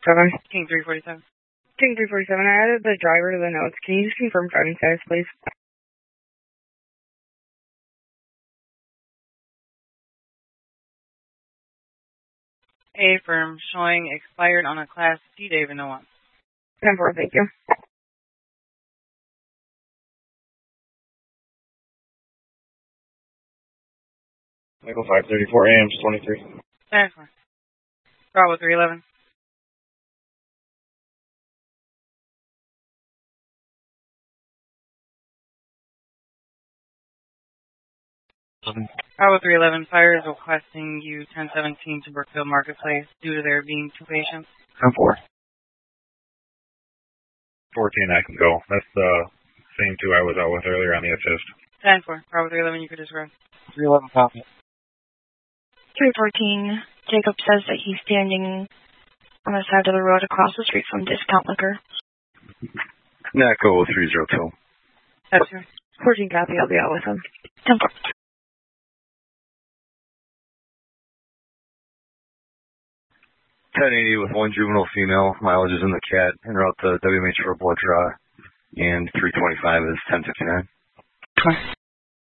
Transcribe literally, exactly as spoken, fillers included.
Seven. King three forty-seven. King three forty-seven, I added the driver to the notes. Can you just confirm driving status, please? A firm showing expired on a Class C David no one. ten four, thank you. Michael five thirty-four, A M twenty-three. ten four. Bravo three eleven. Bravo three eleven, fire is requesting you ten seventeen to Brookfield Marketplace due to there being two patients. ten four. fourteen, I can go. That's the same two I was out with earlier on the assist. ten four. Bravo three eleven, you could disrupt. three eleven, copy. three fourteen, Jacob says that he's standing on the side of the road across the street from Discount Liquor. Echo three zero two. That's right. fourteen, copy, I'll be out with him. ten four. ten eighty with one juvenile female. Mileage is in the cat. En route to W M H for a blood draw. And three twenty-five is ten fifty-nine.